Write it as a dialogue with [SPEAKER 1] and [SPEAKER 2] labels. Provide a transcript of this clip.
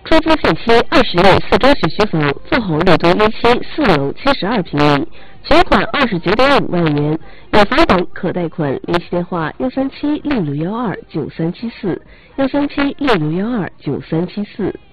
[SPEAKER 1] 出租限期20日4周学区房，富宏绿都一期4楼72平米，全款29.5万元，有房本可贷款，联系电话13766129374，13766129374。